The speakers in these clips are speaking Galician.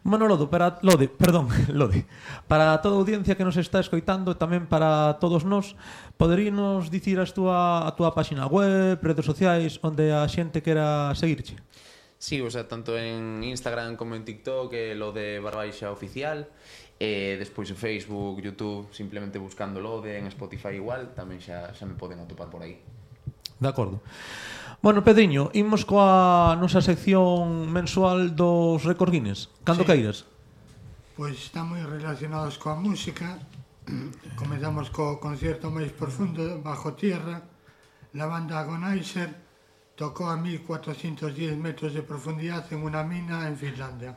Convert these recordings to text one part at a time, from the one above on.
Bueno, Lode, para toda a audiencia que nos está escoitando, tamén para todos nós, poderíanos dicir a túa página web, redes sociais, onde a xente quera seguirche? Sí, o sea, tanto en Instagram como en TikTok, Lode Barbaixa Oficial, despois en Facebook, YouTube, simplemente buscando Lode, en Spotify igual, tamén xa me poden atopar por aí. De acordo. Bueno, Pedriño, imos coa nosa sección mensual dos Récord Guinness. Cando queiras? Pois está moi relacionados coa música. Comezamos co concierto máis profundo bajo tierra. La banda Agonizer tocou a 1410 metros de profundidade en unha mina en Finlandia.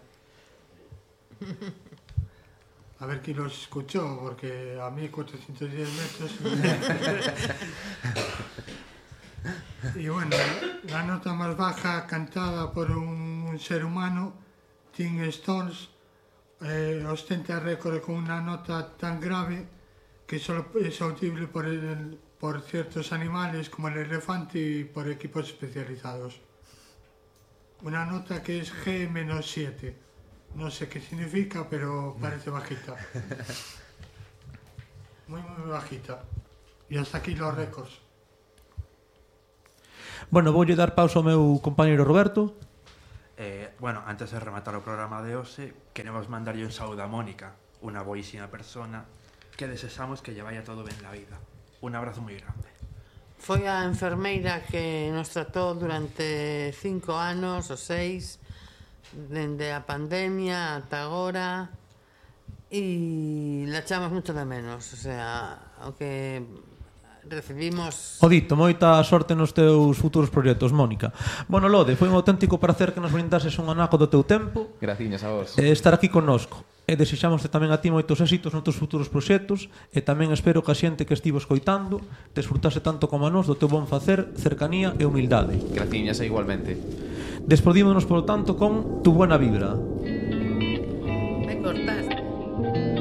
A ver quién los escuchó, porque a 1410 metros... Y bueno, la nota más baja cantada por un ser humano, Tim Stones, ostenta el récord con una nota tan grave que solo es audible por ciertos animales como el elefante y por equipos especializados. Una nota que es G-7. No sé qué significa, pero parece bajita. Muy bajita. Y hasta aquí los récords. Bueno, voulle dar pausa ao meu compañeiro Roberto. Bueno, antes de rematar o programa de hoxe, queremos mandarlle un saúdo a Mónica, unha boísima persona que desexamos que lle vaya todo ben na vida. Un abrazo moi grande. Foi a enfermeira que nos tratou durante 5 anos ou 6, dende a pandemia ata agora, e la echamos moito de menos. O sea, o que recibimos... O dito, moita sorte nos teus futuros proxectos, Mónica. Bueno, Lode, foi un auténtico placer que nos brindases un anaco do teu tempo. Graciñas a vos. Estar aquí connosco. E desexámoste tamén a ti moitos éxitos nos teus futuros proxectos, e tamén espero que a xente que estivo escoitando desfrutase tanto como a nós do teu bon facer, cercanía e humildade. Graciñas e igualmente. Despedímonos, por lo tanto, con Tu Buena Vibra. Me cortaste.